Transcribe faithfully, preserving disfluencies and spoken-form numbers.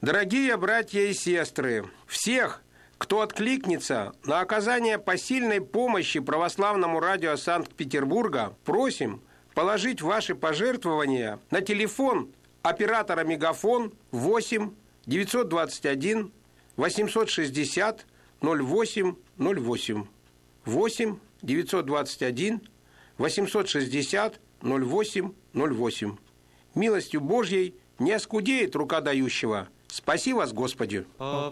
Дорогие братья и сестры, всех, кто откликнется на оказание посильной помощи православному радио Санкт-Петербурга, просим положить ваши пожертвования на телефон оператора «Мегафон» восемь девятьсот двадцать один восемьсот шестьдесят ноль восемь ноль восемь. восемь девятьсот двадцать один восемьсот шестьдесят ноль восемь ноль восемь. Милостью Божьей не оскудеет рука дающего. Спаси вас, Господи!